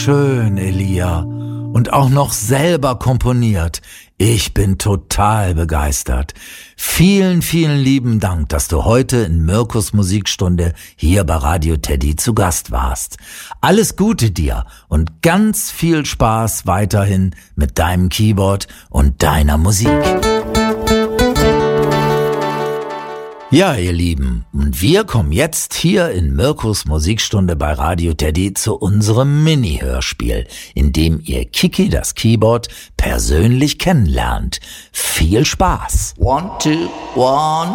Schön, Elia. Und auch noch selber komponiert. Ich bin total begeistert. Vielen, vielen lieben Dank, dass du heute in Mirkus Musikstunde hier bei Radio Teddy zu Gast warst. Alles Gute dir und ganz viel Spaß weiterhin mit deinem Keyboard und deiner Musik. Ja, ihr Lieben, und wir kommen jetzt hier in Mirkus Musikstunde bei Radio Teddy zu unserem Mini-Hörspiel, in dem ihr Kiki, das Keyboard, persönlich kennenlernt. Viel Spaß! 1, 2, 1